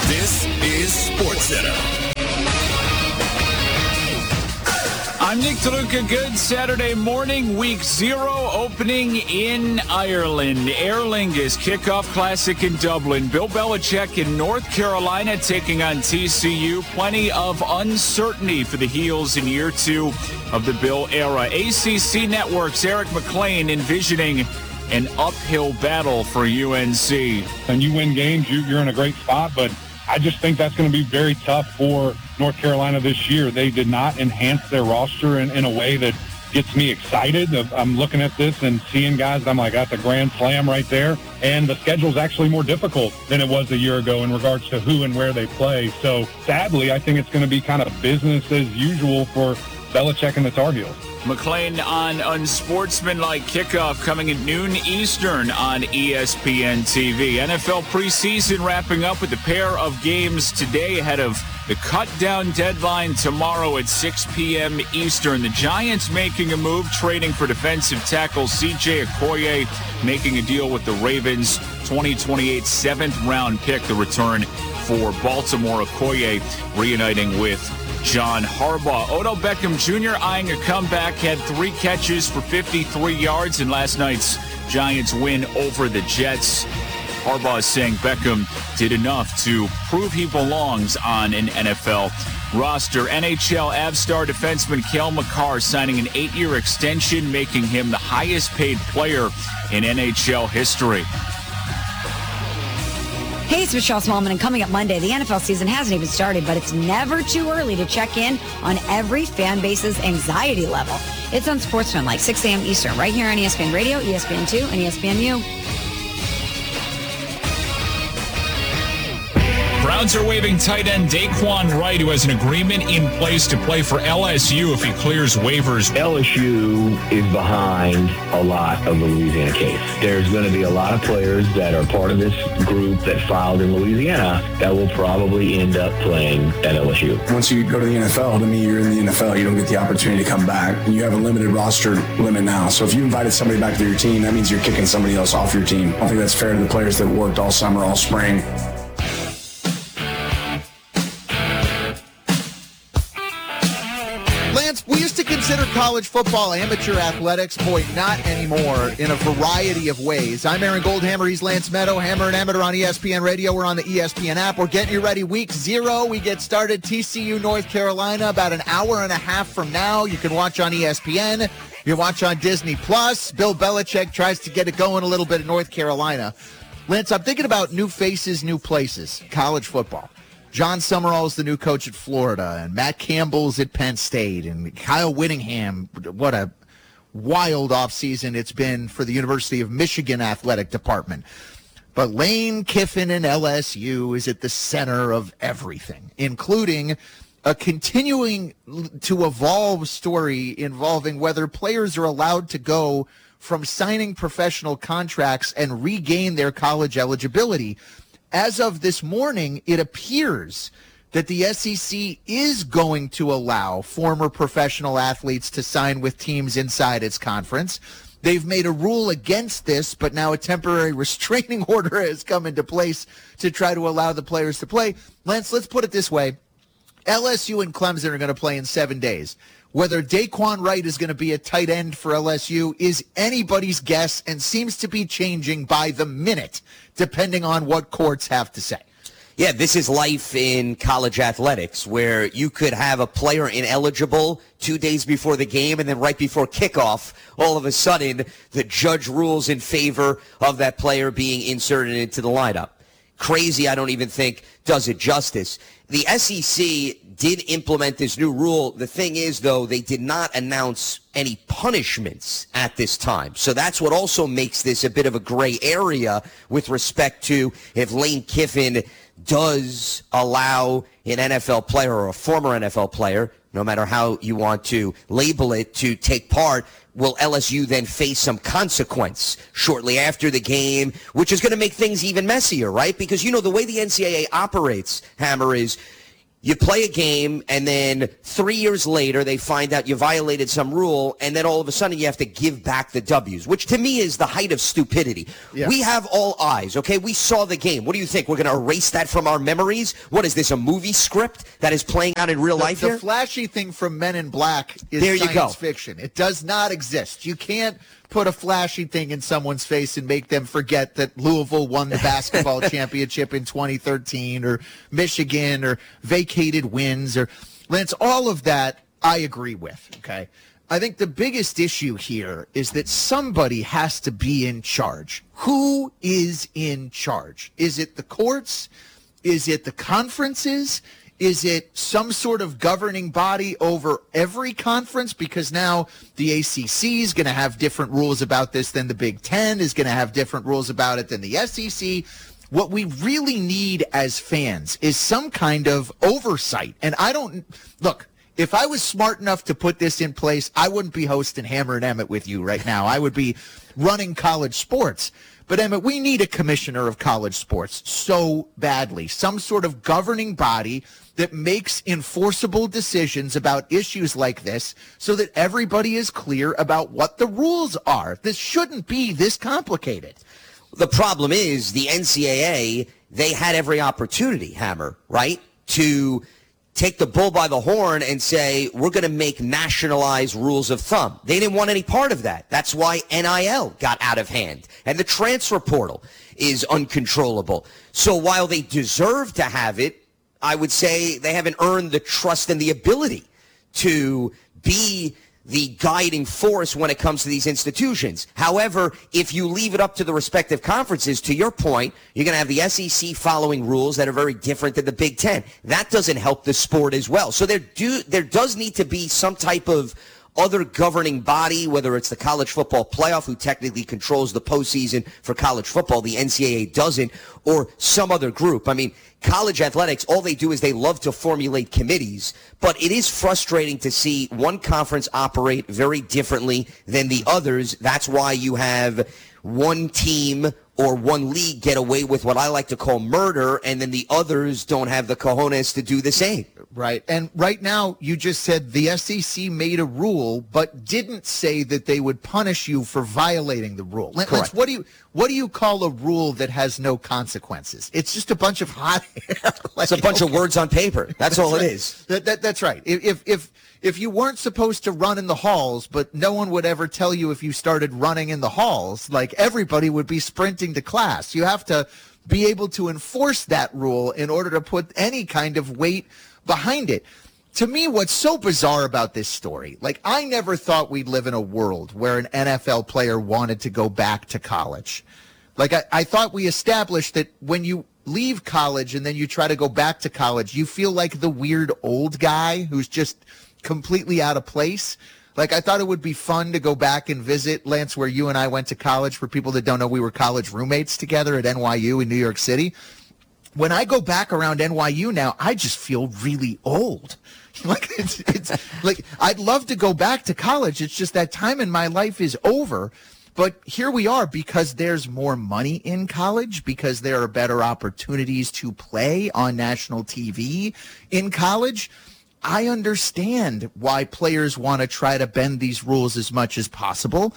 This is SportsCenter. I'm Nick DeLuca. Good Saturday morning. Week 0 opening in Ireland. Aer Lingus Kickoff Classic in Dublin. Bill Belichick in North Carolina taking on TCU. Plenty of uncertainty for the Heels in year 2 of the Bill era. ACC Network's Eric McLean envisioning an uphill battle for UNC. And you win games, you're in a great spot, but I just think that's going to be very tough for North Carolina this year. They did not enhance their roster in a way that gets me excited. I'm looking at this and seeing guys, I'm like, that's a grand slam right there. And the schedule's actually more difficult than it was a year ago in regards to who and where they play. So sadly, I think it's going to be kind of business as usual for Belichick and the Tar Heels. McLean on Unsportsmanlike Kickoff coming at noon Eastern on ESPN TV. NFL preseason wrapping up with a pair of games today ahead of the cut-down deadline tomorrow at 6 p.m. Eastern. The Giants making a move, trading for defensive tackle C.J. Okoye, making a deal with the Ravens. 2028 7th-round pick, the return for Baltimore. Okoye reuniting with John Harbaugh. Odell Beckham Jr. eyeing a comeback, had 3 catches for 53 yards in last night's Giants win over the Jets. Harbaugh saying Beckham did enough to prove he belongs on an NFL roster. NHL Avstar defenseman Cale Makar signing an 8-year extension, making him the highest paid player in NHL history. Hey, it's Michelle Smallman, and coming up Monday, the NFL season hasn't even started, but it's never too early to check in on every fan base's anxiety level. It's on Sportsmanlike, 6 a.m. Eastern, right here on ESPN Radio, ESPN2, and ESPNU. Browns are waiving tight end Daquan Wright, who has an agreement in place to play for LSU if he clears waivers. LSU is behind a lot of the Louisiana case. There's going to be a lot of players that are part of this group that filed in Louisiana that will probably end up playing at LSU. Once you go to the NFL, to me, you're in the NFL. You don't get the opportunity to come back. And you have a limited roster limit now. So if you invited somebody back to your team, that means you're kicking somebody else off your team. I don't think that's fair to the players that worked all summer, all spring. Consider college football amateur athletics. Boy, not anymore, in a variety of ways. I'm Aaron Goldhammer. He's Lance Meadow. Hammer and Emmett are on ESPN Radio. We're on the ESPN app. We're getting you ready. Week 0. We get started. TCU, North Carolina, about an hour and a half from now. You can watch on ESPN. You can watch on Disney+. Bill Belichick tries to get it going a little bit in North Carolina. Lance, I'm thinking about new faces, new places, college football. John Summerall's the new coach at Florida, and Matt Campbell's at Penn State, and Kyle Whittingham. What a wild offseason it's been for the University of Michigan athletic department. But Lane Kiffin and LSU is at the center of everything, including a continuing to evolve story involving whether players are allowed to go from signing professional contracts and regain their college eligibility. As of this morning, it appears that the SEC is going to allow former professional athletes to sign with teams inside its conference. They've made a rule against this, but now a temporary restraining order has come into place to try to allow the players to play. Lance, let's put it this way. LSU and Clemson are going to play in 7 days. Whether Daquan Wright is going to be a tight end for LSU is anybody's guess and seems to be changing by the minute, depending on what courts have to say. Yeah, this is life in college athletics, where you could have a player ineligible 2 days before the game, and then right before kickoff, all of a sudden, the judge rules in favor of that player being inserted into the lineup. Crazy, I don't even think does it justice. The SEC did implement this new rule. The thing is, though, they did not announce any punishments at this time. So that's what also makes this a bit of a gray area with respect to if Lane Kiffin does allow an NFL player or a former NFL player, no matter how you want to label it, to take part. Will LSU then face some consequence shortly after the game, which is going to make things even messier, right? Because, you know, the way the NCAA operates, Hammer, is You play a game, and then 3 years later, they find out you violated some rule, and then all of a sudden you have to give back the W's, which to me is the height of stupidity. Yeah. We have all eyes, okay? We saw the game. What do you think? We're going to erase that from our memories? What is this, a movie script that is playing out in real life here? The flashy thing from Men in Black is science fiction. It does not exist. You can't put a flashy thing in someone's face and make them forget that Louisville won the basketball championship in 2013 or Michigan or vacated wins or Lance, all of that I agree with, okay? I think the biggest issue here is that somebody has to be in charge. Who is in charge? Is it the courts? Is it the conferences? Is it some sort of governing body over every conference? Because now the ACC is going to have different rules about this than the Big Ten, is going to have different rules about it than the SEC. What we really need as fans is some kind of oversight. And look, if I was smart enough to put this in place, I wouldn't be hosting Hammer and Emmett with you right now. I would be running college sports. But, Emmett, we need a commissioner of college sports so badly, some sort of governing body that makes enforceable decisions about issues like this so that everybody is clear about what the rules are. This shouldn't be this complicated. The problem is the NCAA, they had every opportunity, Hammer, right, to take the bull by the horn and say, we're going to make nationalized rules of thumb. They didn't want any part of that. That's why NIL got out of hand. And the transfer portal is uncontrollable. So while they deserve to have it, I would say they haven't earned the trust and the ability to be the guiding force when it comes to these institutions. However, if you leave it up to the respective conferences, to your point, you're going to have the SEC following rules that are very different than the Big Ten. That doesn't help the sport as well. So there does need to be some type of other governing body, whether it's the college football playoff, who technically controls the postseason for college football, the NCAA doesn't, or some other group. I mean, college athletics, all they do is they love to formulate committees, but it is frustrating to see one conference operate very differently than the others. That's why you have one team or one league get away with what I like to call murder, and then the others don't have the cojones to do the same. Right. And right now, you just said the SEC made a rule, but didn't say that they would punish you for violating the rule. Lance, what do you call a rule that has no consequences? It's just a bunch of hot air. It's a bunch of words on paper. That's all right. It is. That's right. If you weren't supposed to run in the halls, but no one would ever tell you if you started running in the halls, like everybody would be sprinting to class. You have to be able to enforce that rule in order to put any kind of weight behind it. To me, what's so bizarre about this story, like I never thought we'd live in a world where an NFL player wanted to go back to college. Like I thought we established that when you leave college and then you try to go back to college, you feel like the weird old guy who's just completely out of place. Like I thought it would be fun to go back and visit, Lance, where you and I went to college. For people that don't know, we were college roommates together at NYU in New York City. When I go back around NYU now, I just feel really old. Like it's like I'd love to go back to college. It's just that time in my life is over. But here we are because there's more money in college, because there are better opportunities to play on national TV in college. I understand why players want to try to bend these rules as much as possible.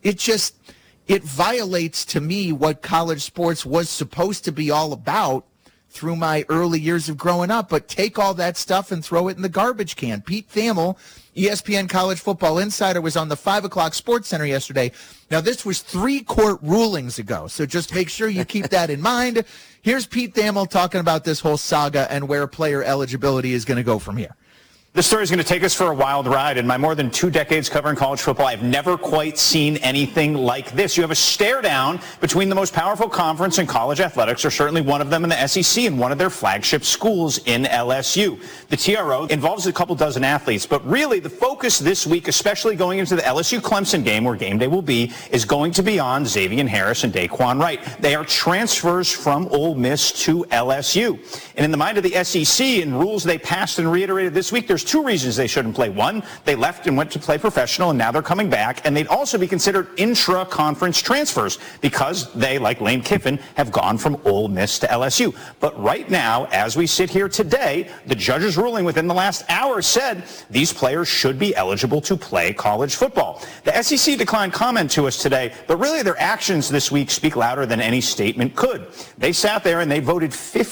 It violates to me what college sports was supposed to be all about through my early years of growing up. But take all that stuff and throw it in the garbage can. Pete Thamel, ESPN College Football Insider, was on the 5 o'clock Sports Center yesterday. Now, this was 3 court rulings ago, so just make sure you keep that in mind. Here's Pete Thamel talking about this whole saga and where player eligibility is going to go from here. This story is going to take us for a wild ride. In my more than 2 decades covering college football, I've never quite seen anything like this. You have a stare down between the most powerful conference in college athletics, or certainly one of them in the SEC, and one of their flagship schools in LSU. The TRO involves a couple dozen athletes, but really the focus this week, especially going into the LSU-Clemson game, where game day will be, is going to be on Xavier Harris and Daquan Wright. They are transfers from Ole Miss to LSU. And in the mind of the SEC and rules they passed and reiterated this week, there's two reasons they shouldn't play. One, they left and went to play professional, and now they're coming back. And they'd also be considered intra-conference transfers because they, like Lane Kiffin, have gone from Ole Miss to LSU. But right now, as we sit here today, the judge's ruling within the last hour said these players should be eligible to play college football. The SEC declined comment to us today, but really their actions this week speak louder than any statement could. They sat there and they voted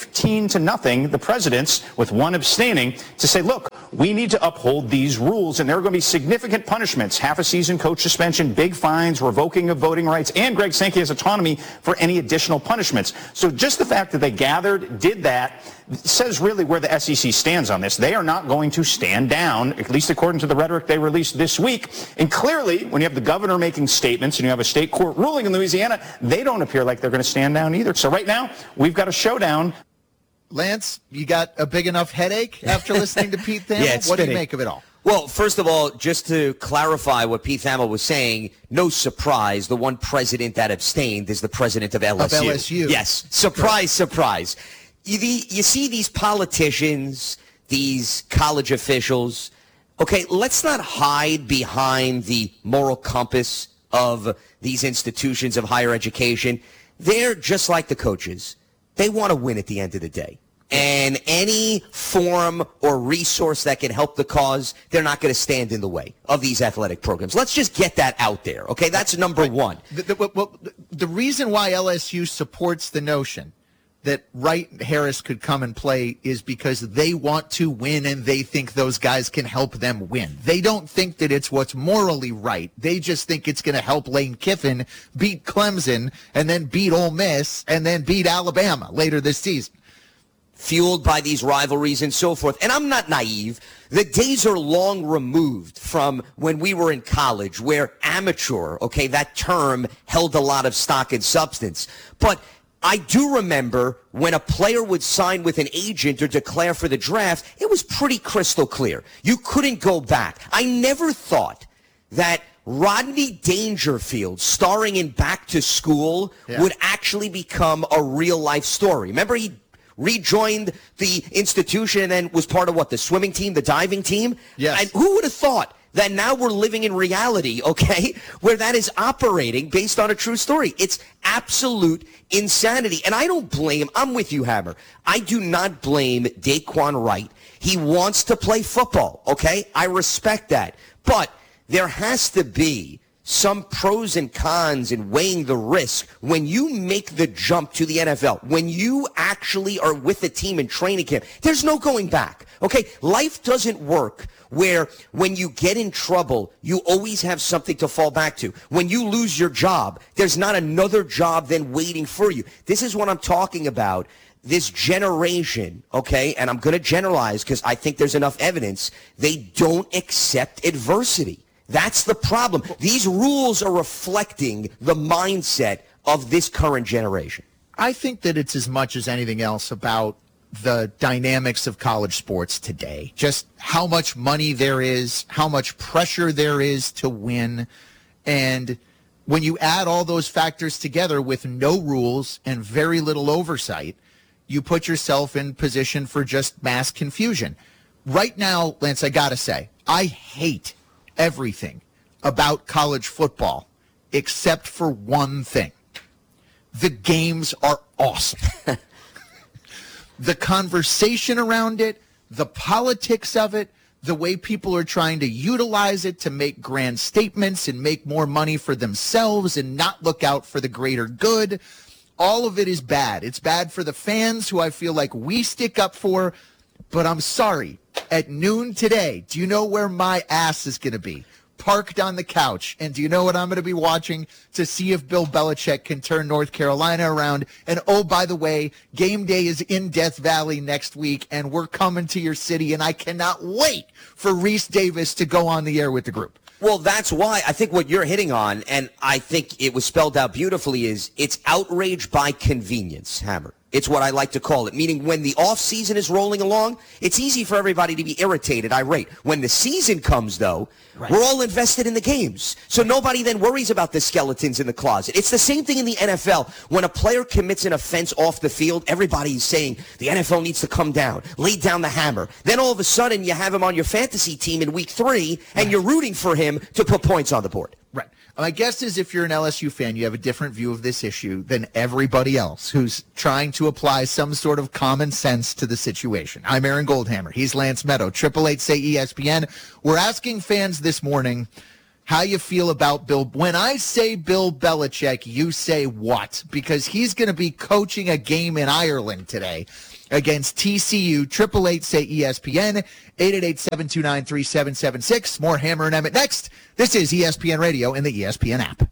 15-0, the presidents, with one abstaining, to say, look, we need to uphold these rules, and there are going to be significant punishments, half a season coach suspension, big fines, revoking of voting rights, and Greg Sankey has autonomy for any additional punishments. So just the fact that they gathered, did that, says really where the SEC stands on this. They are not going to stand down, at least according to the rhetoric they released this week. And clearly, when you have the governor making statements and you have a state court ruling in Louisiana, they don't appear like they're going to stand down either. So right now, we've got a showdown. Lance, you got a big enough headache after listening to Pete Thamel? Yeah, what do you make of it all? Well, first of all, just to clarify what Pete Thamel was saying, no surprise, the one president that abstained is the president of LSU. Of LSU. Yes. Surprise, surprise. You see these politicians, these college officials. Okay, let's not hide behind the moral compass of these institutions of higher education. They're just like the coaches. They want to win at the end of the day. And any form or resource that can help the cause, they're not going to stand in the way of these athletic programs. Let's just get that out there, okay? That's number one. The reason why LSU supports the notion that Wright Harris could come and play is because they want to win and they think those guys can help them win. They don't think that it's what's morally right. They just think it's going to help Lane Kiffin beat Clemson and then beat Ole Miss and then beat Alabama later this season. Fueled by these rivalries and so forth. And I'm not naive. The days are long removed from when we were in college where amateur, okay, that term held a lot of stock and substance. But I do remember when a player would sign with an agent or declare for the draft, it was pretty crystal clear. You couldn't go back. I never thought that Rodney Dangerfield starring in Back to School would actually become a real-life story. Remember, he rejoined the institution and then was part of the swimming team, the diving team? Yes. And who would have thought that now we're living in reality, okay, where that is operating based on a true story? It's absolute insanity. And I don't blame, I'm with you, Hammer. I do not blame Daquan Wright. He wants to play football, okay? I respect that. But there has to be some pros and cons in weighing the risk when you make the jump to the NFL, when you actually are with the team in training camp. There's no going back, okay? Life doesn't work where when you get in trouble, you always have something to fall back to. When you lose your job, there's not another job then waiting for you. This is what I'm talking about. This generation, okay, and I'm going to generalize because I think there's enough evidence, they don't accept adversity. That's the problem. These rules are reflecting the mindset of this current generation. I think that it's as much as anything else about the dynamics of college sports today. Just how much money there is, how much pressure there is to win. And when you add all those factors together with no rules and very little oversight, you put yourself in position for just mass confusion. Right now, Lance, I got to say, I hate everything about college football except for one thing. The games are awesome. The conversation around it, the politics of it, the way people are trying to utilize it to make grand statements and make more money for themselves and not look out for the greater good. All of it is bad. It's bad for the fans who I feel like we stick up for. But I'm sorry, at noon today, do you know where my ass is going to be? Parked on the couch. And do you know what I'm going to be watching to see if Bill Belichick can turn North Carolina around? And oh, by the way, game day is in Death Valley next week, and we're coming to your city, and I cannot wait for Reese Davis to go on the air with the group. Well, that's why I think what you're hitting on, and I think it was spelled out beautifully, is it's outrage by convenience, Hammer. It's what I like to call it, meaning when the off season is rolling along, it's easy for everybody to be irritated, irate. When the season comes, though, we're all invested in the games. So nobody then worries about the skeletons in the closet. It's the same thing in the NFL. When a player commits an offense off the field, everybody's saying the NFL needs to come down, lay down the hammer. Then all of a sudden you have him on your fantasy team in week 3, and you're rooting for him to put points on the board. Right. My guess is if you're an LSU fan, you have a different view of this issue than everybody else who's trying to apply some sort of common sense to the situation. I'm Aaron Goldhammer. He's Lance Meadow. 888-SAY-ESPN. We're asking fans this morning how you feel about Bill. When I say Bill Belichick, you say what? Because he's going to be coaching a game in Ireland today against TCU. 888-SAY-ESPN. 888-729-3776. More Hammer and Emmett next. This is ESPN Radio and the ESPN app.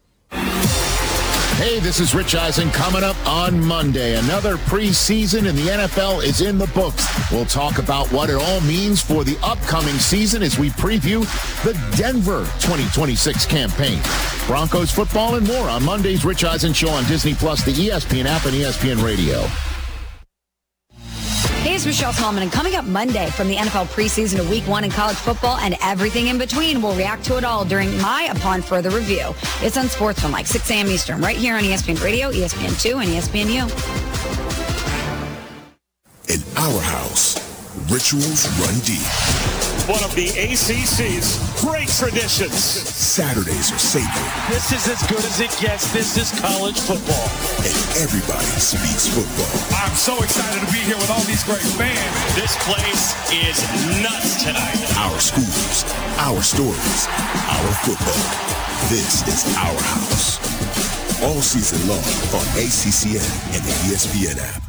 Hey, this is Rich Eisen coming up on Monday. Another preseason in the NFL is in the books. We'll talk about what it all means for the upcoming season as we preview the Denver 2026 campaign. Broncos football and more on Monday's Rich Eisen Show on Disney+, the ESPN app, and ESPN Radio. Hey, it's Michelle Tallman, and coming up Monday from the NFL preseason to Week 1 in college football and everything in between, we'll react to it all during my Upon Further Review. It's on Sportsman, like 6 a.m. Eastern, right here on ESPN Radio, ESPN2, and ESPNU. In our house, rituals run deep. One of the ACC's great traditions. Saturdays are sacred. This is as good as it gets. This is college football. And everybody speaks football. I'm so excited to be here with all these great fans. This place is nuts tonight. Our schools, our stories, our football. This is our house. All season long on ACCN and the ESPN app.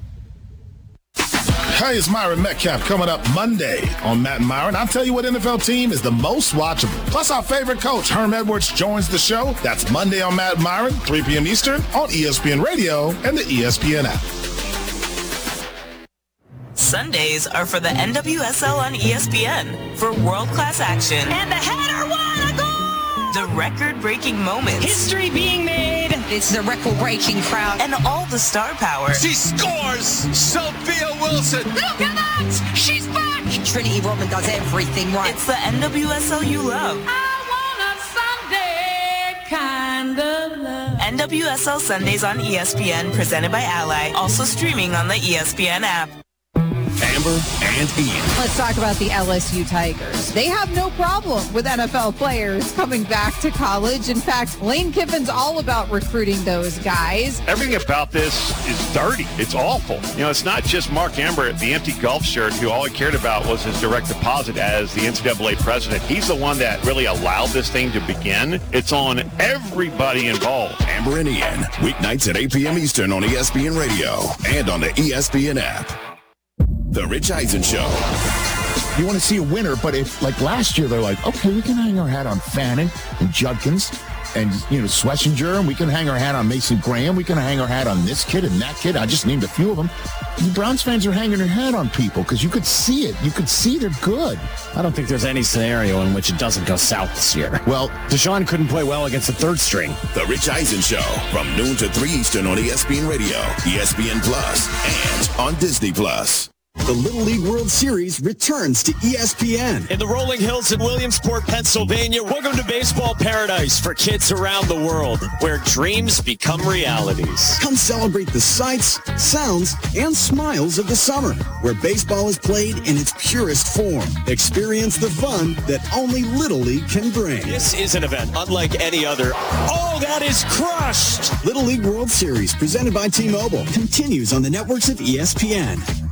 Hey, it's Myron Metcalf coming up Monday on Matt and Myron. I'll tell you what NFL team is the most watchable. Plus, our favorite coach, Herm Edwards, joins the show. That's Monday on Matt and Myron, 3 p.m. Eastern on ESPN Radio and the ESPN app. Sundays are for the NWSL on ESPN for world-class action. And the header won a goal! The record-breaking moments. History being made. It's the record-breaking crowd. And all the star power. She scores! Sophia Wilson! Look at that! She's back! Trinity Rodman does everything right. It's the NWSL you love. I want a Sunday kind of love. NWSL Sundays on ESPN, presented by Ally. Also streaming on the ESPN app. Amber and Ian. Let's talk about the LSU Tigers. They have no problem with NFL players coming back to college. In fact, Lane Kiffin's all about recruiting those guys. Everything about this is dirty. It's awful. You know, it's not just Mark Amber, the empty golf shirt, who all he cared about was his direct deposit as the NCAA president. He's the one that really allowed this thing to begin. It's on everybody involved. Amber and Ian, weeknights at 8 p.m. Eastern on ESPN Radio and on the ESPN app. The Rich Eisen Show. You want to see a winner, but if, like last year, they're like, okay, we can hang our hat on Fannin and Judkins and, Schlesinger, and we can hang our hat on Mason Graham. We can hang our hat on this kid and that kid. I just named a few of them. The Browns fans are hanging their hat on people because you could see it. You could see they're good. I don't think there's any scenario in which it doesn't go south this year. Well, Deshaun couldn't play well against the third string. The Rich Eisen Show from noon to 3 Eastern on ESPN Radio, ESPN Plus, and on Disney Plus. The Little League World Series returns to ESPN. In the rolling hills in Williamsport, Pennsylvania, welcome to baseball paradise for kids around the world, where dreams become realities. Come celebrate the sights, sounds, and smiles of the summer, where baseball is played in its purest form. Experience the fun that only Little League can bring. This is an event unlike any other. Oh, that is crushed! Little League World Series, presented by T-Mobile, continues on the networks of ESPN.